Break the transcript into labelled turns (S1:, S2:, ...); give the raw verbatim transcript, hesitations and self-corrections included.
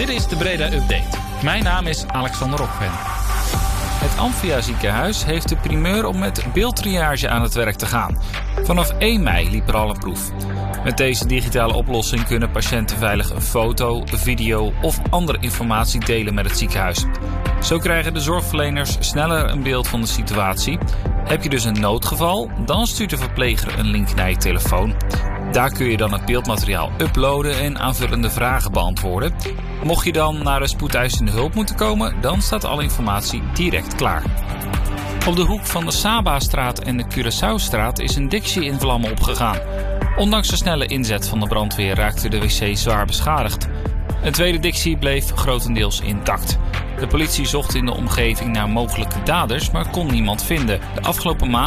S1: Dit is de Breda Update. Mijn naam is Alexander Rokven. Het Amphia ziekenhuis heeft de primeur om met beeldtriage aan het werk te gaan. Vanaf één mei liep er al een proef. Met deze digitale oplossing kunnen patiënten veilig een foto, video of andere informatie delen met het ziekenhuis. Zo krijgen de zorgverleners sneller een beeld van de situatie. Heb je dus een noodgeval, dan stuurt de verpleger een link naar je telefoon. Daar kun je dan het beeldmateriaal uploaden en aanvullende vragen beantwoorden. Mocht je dan naar de spoedeisende hulp moeten komen, dan staat alle informatie direct klaar. Op de hoek van de Saba-straat en de Curaçao-straat is een Dixie in vlammen opgegaan. Ondanks de snelle inzet van de brandweer raakte de wc zwaar beschadigd. Een tweede Dixie bleef grotendeels intact. De politie zocht in de omgeving naar mogelijke daders, maar kon niemand vinden. De afgelopen maand